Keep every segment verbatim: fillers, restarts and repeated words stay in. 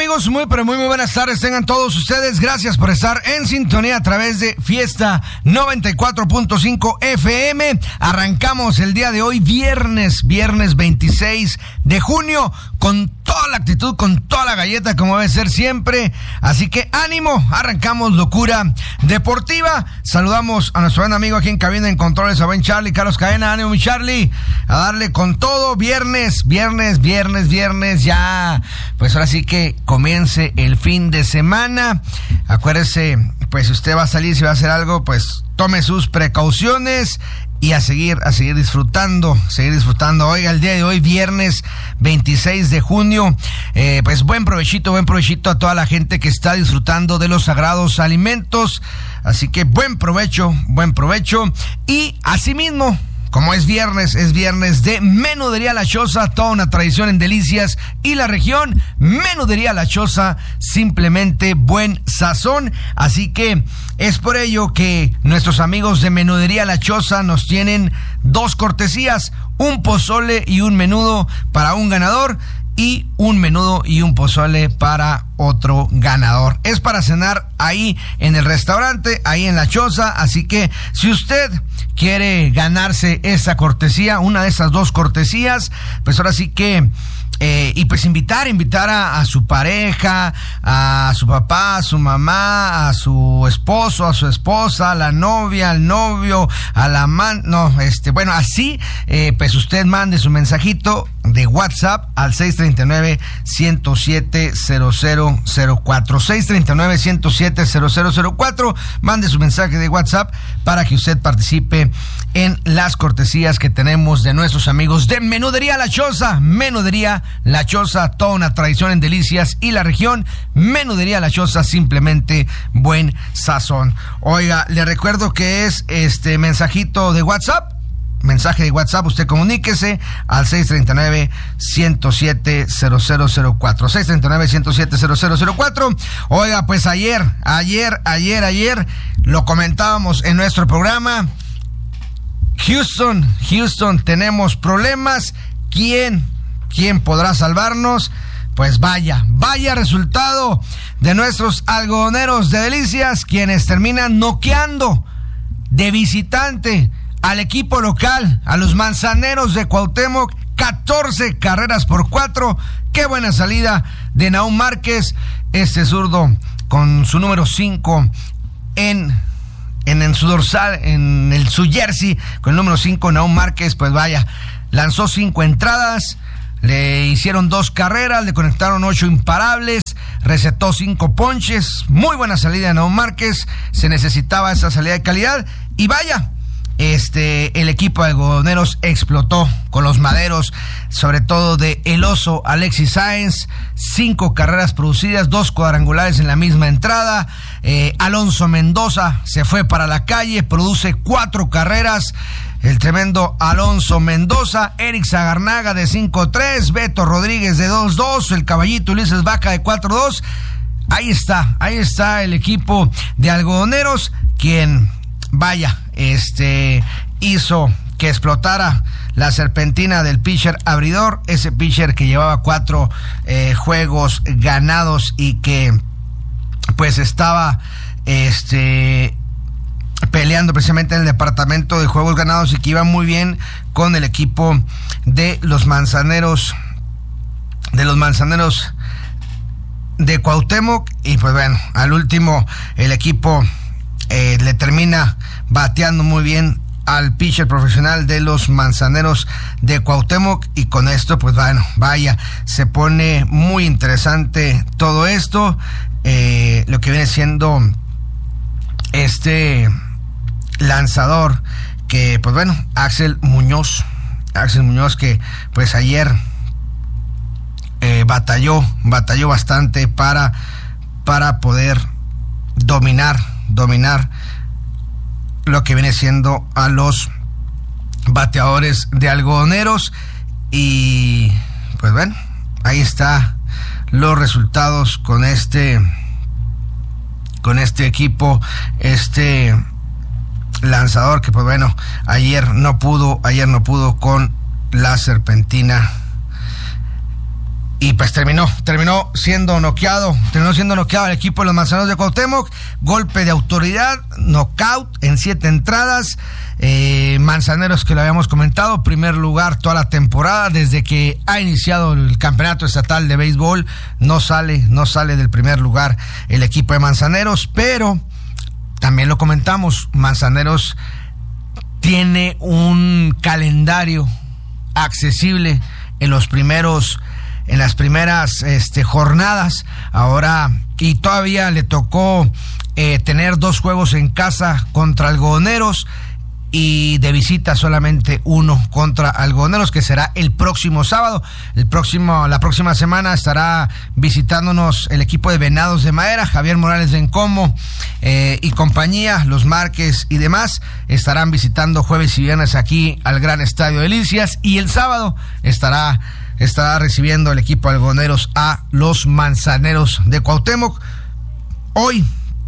amigos? Muy pero muy muy buenas tardes tengan todos ustedes. Gracias por estar en sintonía a través de Fiesta noventa y cuatro punto cinco F M. Arrancamos el día de hoy, viernes, viernes veintiséis de junio, con toda la actitud, con toda la galleta, como debe ser siempre. Así que ánimo, arrancamos Locura Deportiva. Saludamos a nuestro buen amigo aquí en cabina en controles, a buen Charlie, Carlos Cadena. Ánimo, mi Charlie, a darle con todo. Viernes, viernes, viernes, viernes, ya, pues ahora sí que comience el fin de semana. Acuérdese, pues si usted va a salir, si va a hacer algo, pues tome sus precauciones y a seguir, a seguir disfrutando, seguir disfrutando. Oiga, el día de hoy, viernes veintiséis de junio, eh, pues buen provechito, buen provechito a toda la gente que está disfrutando de los sagrados alimentos. Así que buen provecho, buen provecho. Y asimismo, como es viernes, es viernes de Menudería La Choza, toda una tradición en Delicias y la región. Menudería La Choza, simplemente buen sazón. Así que es por ello que nuestros amigos de Menudería La Choza nos tienen dos cortesías, un pozole y un menudo para un ganador, y un menudo y un pozole para otro ganador. Es para cenar ahí en el restaurante, ahí en La Choza. Así que si usted quiere ganarse esa cortesía, una de esas dos cortesías, pues ahora sí que Eh, y pues invitar, invitar a, a su pareja, a su papá, a su mamá, a su esposo, a su esposa, a la novia, al novio, a la man, no, este, bueno, así, eh, pues usted mande su mensajito de WhatsApp al seis tres nueve, uno cero siete, cero cero cero cuatro, seis tres nueve, uno cero siete, cero cero cero cuatro, mande su mensaje de WhatsApp para que usted participe en las cortesías que tenemos de nuestros amigos de Menudería La Choza. Menudería La Choza, toda una tradición en Delicias y la región. Menudería La Choza, simplemente buen sazón. Oiga, le recuerdo que es este mensajito de WhatsApp. Mensaje de WhatsApp, usted comuníquese al seis tres nueve, uno cero siete, cero cero cero cuatro, seis tres nueve, uno cero siete, cero cero cero cuatro. Oiga, pues ayer, ayer, ayer, ayer lo comentábamos en nuestro programa. Houston, Houston, tenemos problemas. ¿Quién, quién podrá salvarnos? Pues vaya, vaya resultado de nuestros algodoneros de Delicias, quienes terminan noqueando de visitante al equipo local, a los Manzaneros de Cuauhtémoc, catorce carreras por cuatro. Qué buena salida de Nahum Márquez, este zurdo con su número cinco en... En, en su dorsal, en el, su jersey, con el número cinco, Nahum Márquez. Pues vaya, lanzó cinco entradas, le hicieron dos carreras, le conectaron ocho imparables, recetó cinco ponches. Muy buena salida de Nahum Márquez, se necesitaba esa salida de calidad. Y vaya, este, el equipo de algodoneros explotó con los maderos, sobre todo de El Oso Alexis Sáenz. Cinco carreras producidas, dos cuadrangulares en la misma entrada. eh, Alonso Mendoza se fue para la calle, produce cuatro carreras, el tremendo Alonso Mendoza. Eric Zagarnaga de cinco tres, Beto Rodríguez de dos dos, el caballito Ulises Vaca de cuatro dos. Ahí está, ahí está el equipo de algodoneros, quien, vaya, este hizo que explotara la serpentina del pitcher abridor, ese pitcher que llevaba cuatro eh, juegos ganados y que pues estaba este peleando precisamente en el departamento de juegos ganados y que iba muy bien con el equipo de los Manzaneros, de los Manzaneros de Cuauhtémoc. Y pues bueno, al último el equipo eh, le termina bateando muy bien al pitcher profesional de los Manzaneros de Cuauhtémoc, y con esto pues bueno, vaya, se pone muy interesante todo esto, eh, lo que viene siendo este lanzador que pues bueno, Axel Muñoz, Axel Muñoz que pues ayer eh, batalló, batalló bastante para, para poder dominar, dominar lo que viene siendo a los bateadores de algodoneros. Y pues bueno, ahí está los resultados con este con este equipo, este lanzador que pues bueno, ayer no pudo, ayer no pudo con la serpentina Y pues terminó, terminó siendo noqueado, terminó siendo noqueado el equipo de los Manzaneros de Cuauhtémoc, golpe de autoridad, knockout en siete entradas. Eh, Manzaneros, que lo habíamos comentado, primer lugar toda la temporada, desde que ha iniciado el campeonato estatal de béisbol, no sale, no sale del primer lugar el equipo de Manzaneros, pero también lo comentamos, Manzaneros tiene un calendario accesible en los primeros en las primeras este, jornadas, ahora, y todavía le tocó eh, tener dos juegos en casa contra Algodoneros, y de visita solamente uno contra Algodoneros, que será el próximo sábado. El próximo, la próxima semana estará visitándonos el equipo de Venados de Madera, Javier Morales de Encomo eh, y compañía, los Márquez y demás, estarán visitando jueves y viernes aquí al Gran Estadio Delicias, y el sábado estará estará recibiendo el equipo de Algodoneros a los Manzaneros de Cuauhtémoc. Hoy,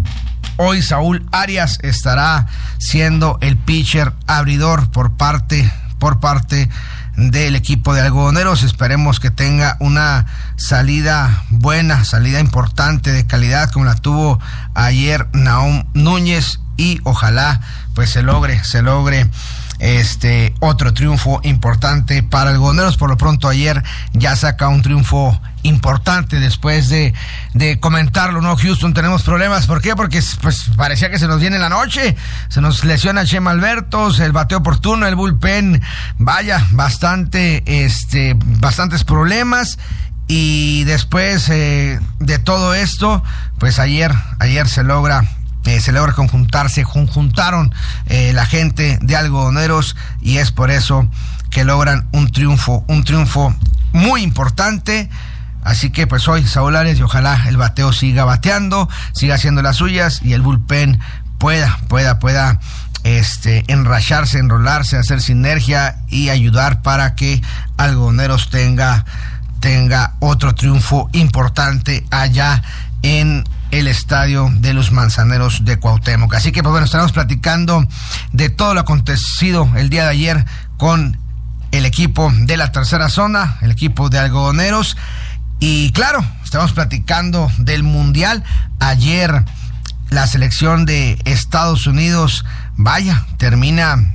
hoy Saúl Arias estará siendo el pitcher abridor por parte, por parte del equipo de Algodoneros. Esperemos que tenga una salida buena, salida importante de calidad como la tuvo ayer Nahum Núñez, y ojalá pues se logre, se logre este otro triunfo importante para Algodoneros. Por lo pronto ayer ya saca un triunfo importante después de, de comentarlo, ¿no? Houston, tenemos problemas. ¿Por qué? Porque pues parecía que se nos viene la noche, se nos lesiona Chema Albertos, el bateo oportuno, el bullpen, vaya, bastante, este, bastantes problemas. Y después eh, de todo esto, pues ayer, ayer se logra Eh, se logra conjuntarse, conjuntaron eh, la gente de Algodoneros, y es por eso que logran un triunfo, un triunfo muy importante. Así que pues hoy Saúl Arias, y ojalá el bateo siga bateando, siga haciendo las suyas, y el bullpen pueda, pueda, pueda este, enracharse, enrolarse, hacer sinergia y ayudar para que Algodoneros tenga, tenga otro triunfo importante allá en el estadio de los Manzaneros de Cuauhtémoc. Así que pues bueno, estaremos platicando de todo lo acontecido el día de ayer con el equipo de la tercera zona, el equipo de Algodoneros, y claro, estamos platicando del Mundial. Ayer la selección de Estados Unidos, vaya, termina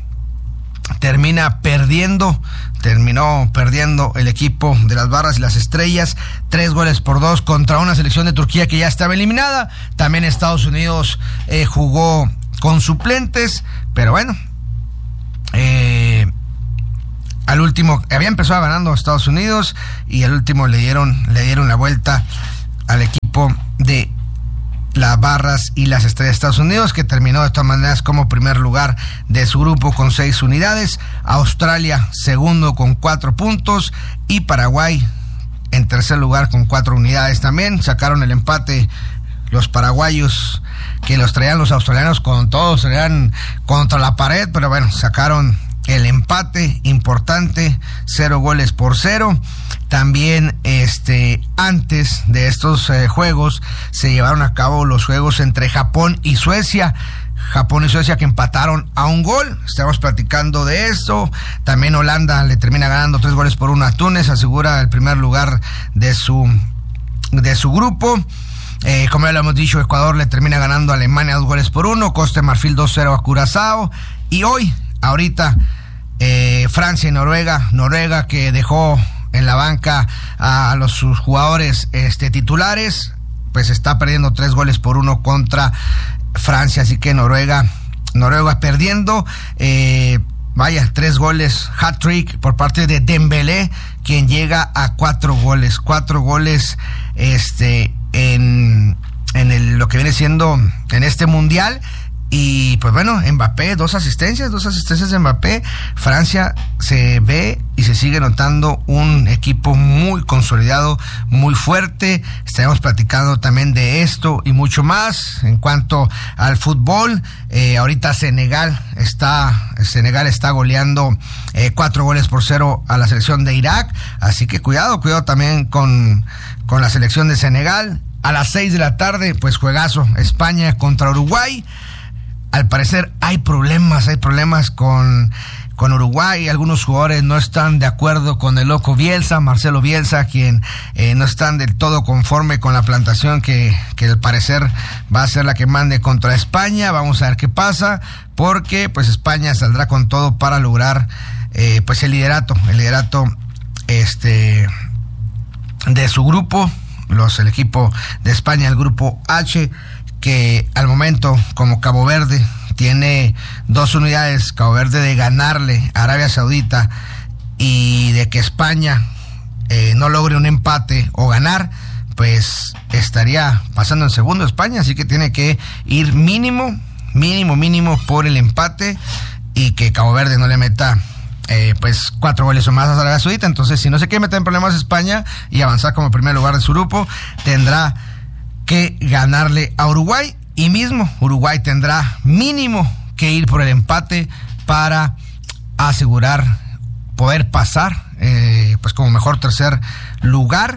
termina perdiendo terminó perdiendo el equipo de las Barras y las Estrellas, tres goles por dos contra una selección de Turquía que ya estaba eliminada. También Estados Unidos eh, jugó con suplentes, pero bueno, eh, al último había empezado ganando Estados Unidos, y al último le dieron, le dieron la vuelta al equipo de las Barras y las Estrellas de Estados Unidos, que terminó de todas maneras como primer lugar de su grupo con seis unidades. Australia segundo con cuatro puntos, y Paraguay en tercer lugar con cuatro unidades también. Sacaron el empate los paraguayos, que los traían los australianos con todos, traían contra la pared, pero bueno, sacaron el empate importante, cero goles por cero. También este antes de estos eh, juegos se llevaron a cabo los juegos entre Japón y Suecia. Japón y Suecia que empataron a un gol. Estamos platicando de esto. También Holanda le termina ganando tres goles por uno a Túnez, asegura el primer lugar de su de su grupo. Eh, como ya lo hemos dicho, Ecuador le termina ganando a Alemania dos goles por uno, Costa de Marfil dos cero a Curazao, y hoy, ahorita, eh, Francia y Noruega, Noruega que dejó en la banca a los sus jugadores este, titulares, pues está perdiendo tres goles por uno contra Francia, así que Noruega, Noruega perdiendo, eh, vaya, tres goles, hat-trick por parte de Dembélé, quien llega a cuatro goles, cuatro goles, este, en, en el, lo que viene siendo en este mundial. Y pues bueno, Mbappé, dos asistencias, dos asistencias de Mbappé. Francia se ve y se sigue notando un equipo muy consolidado, muy fuerte. Estaremos platicando también de esto y mucho más en cuanto al fútbol. Eh, ahorita Senegal está, Senegal está goleando eh, cuatro goles por cero a la selección de Irak. Así que cuidado, cuidado también con, con la selección de Senegal. A las seis de la tarde, pues juegazo, España contra Uruguay. Al parecer hay problemas, hay problemas con, con Uruguay. Algunos jugadores no están de acuerdo con el loco Bielsa, Marcelo Bielsa, quien eh, no están del todo conforme con la plantación que, que al parecer va a ser la que mande contra España. Vamos a ver qué pasa, porque pues España saldrá con todo para lograr eh, pues el liderato, el liderato este de su grupo, los el equipo de España, el grupo H, que al momento, como Cabo Verde tiene dos unidades, Cabo Verde de ganarle a Arabia Saudita y de que España eh, no logre un empate o ganar, pues estaría pasando en segundo España, así que tiene que ir mínimo, mínimo, mínimo por el empate y que Cabo Verde no le meta Eh, pues cuatro goles o más a Arabia Saudita. Entonces, si no se quiere meter en problemas España y avanzar como primer lugar de su grupo, tendrá que ganarle a Uruguay, y mismo Uruguay tendrá mínimo que ir por el empate para asegurar poder pasar eh, pues como mejor tercer lugar.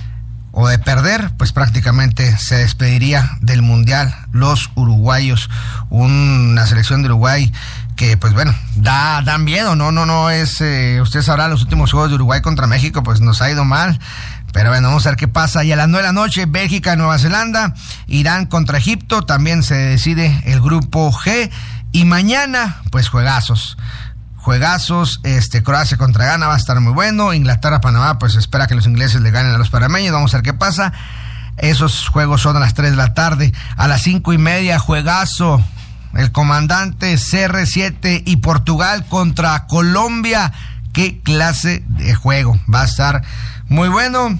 O de perder, pues prácticamente se despediría del Mundial los uruguayos. Una selección de Uruguay que, pues bueno, da, da miedo, no, no, no es, eh, usted sabrá, los últimos juegos de Uruguay contra México, pues nos ha ido mal. Pero bueno, vamos a ver qué pasa. Y a las nueve de la noche, Bélgica, Nueva Zelanda, Irán contra Egipto, también se decide el grupo G. Y mañana, pues juegazos. Juegazos, este, Croacia contra Ghana va a estar muy bueno. Inglaterra, Panamá, pues espera que los ingleses le ganen a los panameños. Vamos a ver qué pasa. Esos juegos son a las tres de la tarde. A las cinco y media, juegazo. El comandante C R siete y Portugal contra Colombia. Qué clase de juego. Va a estar muy bueno.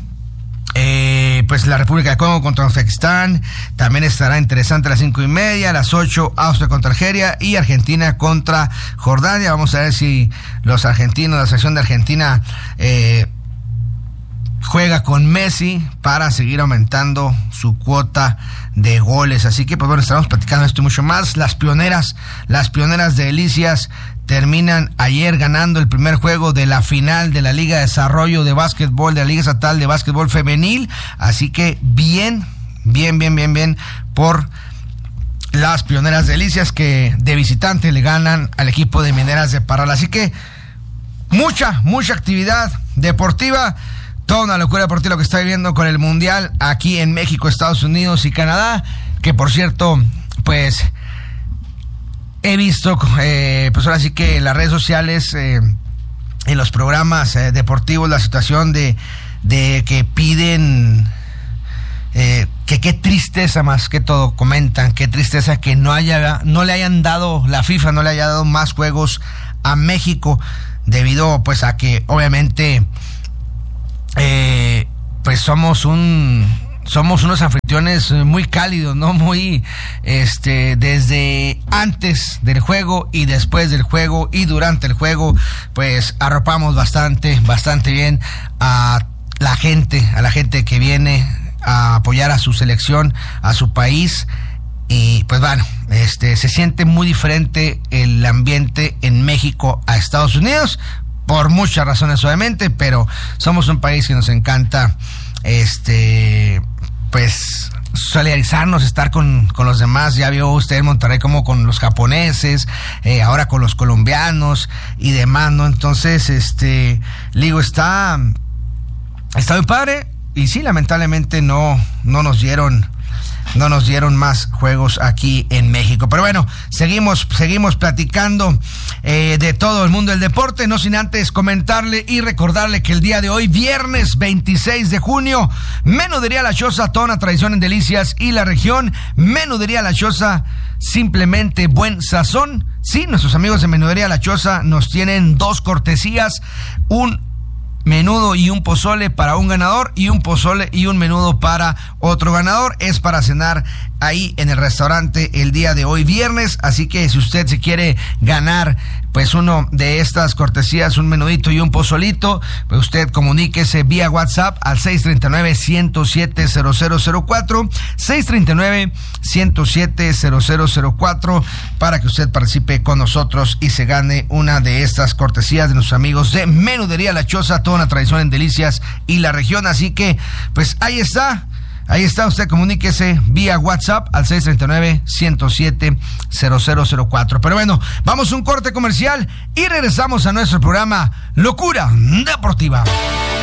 Eh, pues la República de Congo contra Uzbekistán también estará interesante a las cinco y media. A las ocho, Austria contra Algeria y Argentina contra Jordania. Vamos a ver si los argentinos, la selección de Argentina eh, juega con Messi para seguir aumentando su cuota de goles. Así que pues bueno, estaremos platicando esto y mucho más. Las pioneras, las pioneras de Delicias terminan ayer ganando el primer juego de la final de la Liga de Desarrollo de Básquetbol, de la Liga Estatal de Básquetbol Femenil. Así que bien, bien, bien, bien, bien por las pioneras de Delicias, que de visitante le ganan al equipo de Mineras de Parral. Así que mucha, mucha actividad deportiva. Toda una locura deportiva lo que está viviendo con el Mundial aquí en México, Estados Unidos y Canadá. Que por cierto, pues he visto, eh, pues ahora sí que en las redes sociales, eh, en los programas eh, deportivos, la situación de, de que piden, eh, que qué tristeza más que todo, comentan, qué tristeza que no haya, no le hayan dado, la FIFA no le haya dado más juegos a México, debido pues a que obviamente eh, pues somos un... Somos unos anfitriones muy cálidos, ¿no? Muy, este, desde antes del juego y después del juego y durante el juego, pues arropamos bastante, bastante bien a la gente, a la gente que viene a apoyar a su selección, a su país. Y pues bueno, este, se siente muy diferente el ambiente en México a Estados Unidos, por muchas razones obviamente, pero somos un país que nos encanta, este... pues solidarizarnos, estar con, con los demás. Ya vio usted en Monterrey como con los japoneses, eh, ahora con los colombianos y demás, ¿no? Entonces, este, digo, está, está muy padre. Y sí, lamentablemente no, no nos dieron, no nos dieron más juegos aquí en México. Pero bueno, seguimos, seguimos platicando eh, de todo el mundo del deporte, no sin antes comentarle y recordarle que el día de hoy, viernes veintiséis de junio, Menudería La Choza, toda una tradición en Delicias y la región. Menudería La Choza, simplemente buen sazón. Sí, nuestros amigos de Menudería La Choza nos tienen dos cortesías, un menudo y un pozole para un ganador y un pozole y un menudo para otro ganador. Es para cenar ahí en el restaurante el día de hoy viernes, así que si usted se quiere ganar pues uno de estas cortesías, un menudito y un pozolito, pues usted comuníquese vía WhatsApp al seis tres nueve, uno cero siete, cero cero cero cuatro, seis tres nueve, uno cero siete, cero cero cero cuatro, para que usted participe con nosotros y se gane una de estas cortesías de nuestros amigos de Menudería La Choza, toda una tradición en Delicias y la región. Así que pues ahí está, Ahí está, usted comuníquese vía WhatsApp al seis tres nueve, uno cero siete, cero cero cero cuatro. Pero bueno, vamos a un corte comercial y regresamos a nuestro programa Locura Deportiva.